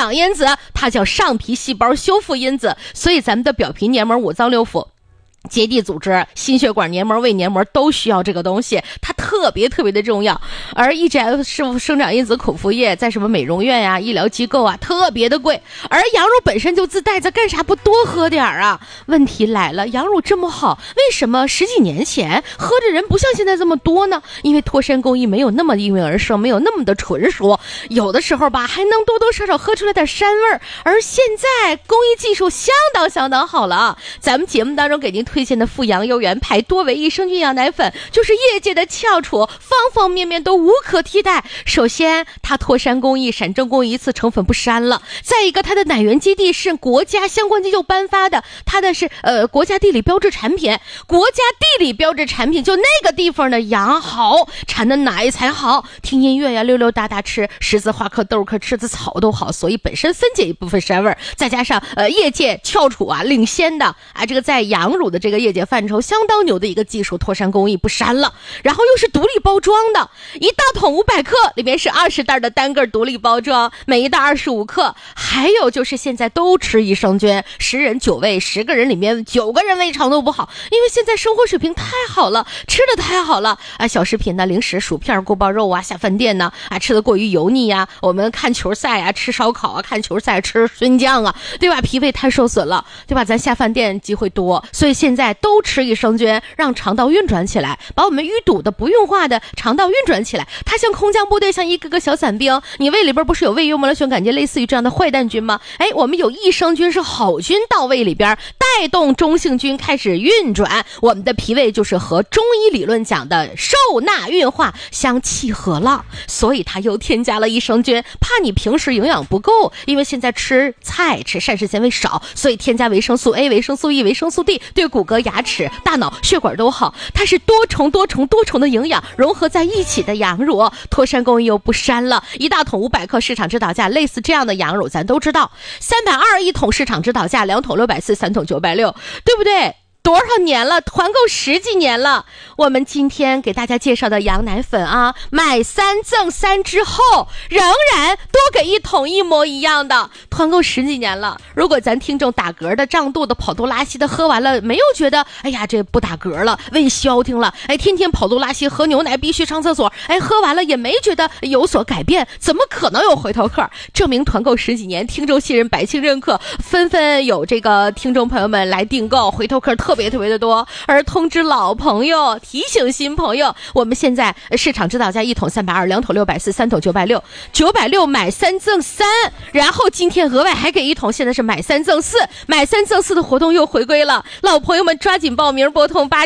长因子，它叫上皮细胞修复因子。所以咱们的表皮黏膜、五脏六腑、结缔组织、心血管黏膜、胃黏膜都需要这个东西，它特别的重要。而 EGF 生长因子口服液在什么美容院呀、医疗机构啊特别的贵，而羊乳本身就自带，咱干啥不多喝点啊？问题来了，羊乳这么好，为什么10几年前喝的人不像现在这么多呢？因为脱参工艺没有那么应运而生，没有那么的纯熟，有的时候吧还能多多少少喝出来点膻味儿。而现在工艺技术相当好了啊！咱们节目当中给您推荐的富阳优元牌多维益生菌羊奶粉就是业界的翘楚，方面都无可替代。首先它脱参工艺、闪正工艺一次成粉不膻了，再一个它的奶源基地是国家相关机构颁发的，它的是国家地理标志产品。国家地理标志产品就那个地方的羊好，产的奶才好，听音乐呀，溜溜达达吃，十字花科、豆科吃的草都好，所以本身分解一部分膻味，再加上业界翘楚啊，领先的啊，这个在羊乳的这个业界范畴相当牛的一个技术，脱参工艺不膻了，然后又是独立包装的，一大桶500克，里面是20袋的单个独立包装，每一袋25克。还有就是现在都吃益生菌，10人9胃，10个人里面9个人胃肠都不好，因为现在生活水平太好了，吃的太好了啊！小食品呢，零食、薯片、锅包肉啊，下饭店呢啊，吃的过于油腻呀，我们看球赛啊，吃烧烤啊，看球赛吃熏酱啊，对吧？脾胃太受损了，对吧？咱下饭店机会多，所以现在都吃益生菌，让肠道运转起来，把我们淤堵的、不运化的肠道运转起来。它像空降部队，像一个个小伞兵。你胃里边不是有胃幽门螺旋杆菌类似于这样的坏蛋菌吗？哎，我们有益生菌是好菌到胃里边，带动中性菌开始运转，我们的脾胃就是和中医理论讲的受纳运化相契合了，所以它又添加了益生菌，怕你平时营养不够，因为现在吃菜吃膳食纤维少，所以添加维生素 A、维生素 E、维生素 D， 对骨骼、牙齿、大脑、血管都好。它是多重的营养融合在一起的羊乳，脱参工艺又不膻了。一大桶500克，市场指导价类似这样的羊乳咱都知道，320一桶市场指导价，2桶640，3桶960，对不对？多少年了，团购10几年了。我们今天给大家介绍的羊奶粉啊，买3赠3之后仍然多给一桶一模一样的，团购10几年了。如果咱听众打嗝的、胀肚的、跑肚拉稀的喝完了没有觉得哎呀这不打嗝了，胃消停了，哎天天跑肚拉稀喝牛奶必须上厕所，哎喝完了也没觉得有所改变，怎么可能有回头客？证明团购10几年，听众信任，百姓认可，纷纷有这个听众朋友们来订购，回头客特别的多。而通知老朋友，提醒新朋友，我们现在市场指导价1桶320，2桶640，3桶960，960买3赠3，然后今天额外还给1桶，现在是买3赠4，买3赠4的活动又回归了，老朋友们抓紧报名，拨通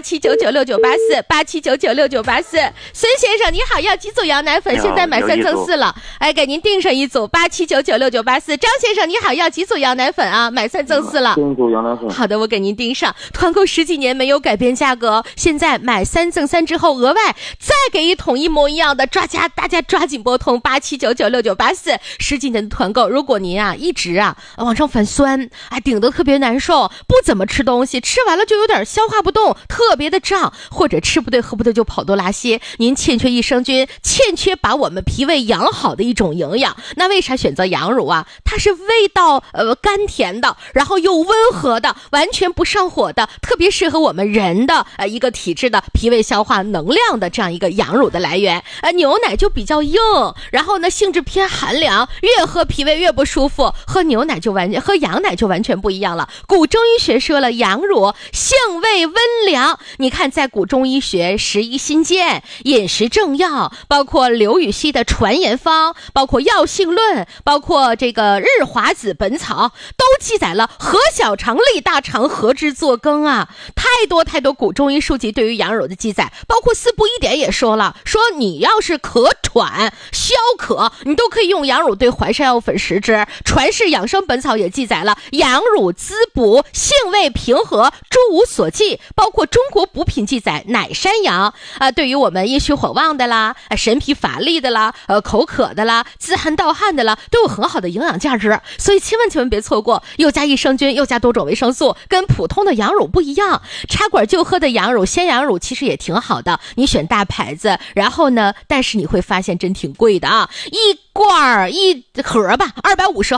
87996984，87996984。孙先生你好，要几组羊奶粉？现在买3赠4了，哎，给您订上一组，87996984。张先生你好，要几组羊奶粉啊？买3赠4了， 订组羊奶粉。 好的，我给您订上。团购10几年没有改变价格，现在买3赠3之后额外再给1桶一模一样的，大家抓紧拨通87996984。10几年的团购，如果您啊一直啊往上反酸，哎顶得特别难受，不怎么吃东西，吃完了就有点消化不动，特别的胀，或者吃不对喝不对就跑肚拉稀，您欠缺益生菌，欠缺把我们脾胃养好的一种营养。那为啥选择羊乳啊？它是味道甘甜的，然后又温和的，完全不上火的，特别适合我们人的一个体质的脾胃消化能量的这样一个羊乳的来源。牛奶就比较硬，然后呢性质偏寒凉，越喝脾胃越不舒服，喝羊奶就完全不一样了。古中医学说了，羊乳性味温凉，你看在古中医学11新鉴、饮食正要，包括刘禹锡的传言方，包括药性论，包括这个日华子本草，都记载了和小肠利大肠，和之作羹啊。太多古中医书籍对于羊乳的记载，包括四部医典也说了，说你要是咳喘消渴，你都可以用羊乳兑淮山药粉食之。传世养生本草也记载了羊乳滋补，性味平和，诸无所忌。包括中国补品记载奶山羊对于我们阴虚火旺的啦，神疲乏力的啦，口渴的啦，自汗盗汗的啦，都有很好的营养价值。所以千万别错过，又加益生菌，又加多种维生素，跟普通的羊乳不一样。插管就喝的羊乳，鲜羊乳其实也挺好的，你选大牌子，然后呢但是你会发现真挺贵的啊，一罐一盒吧250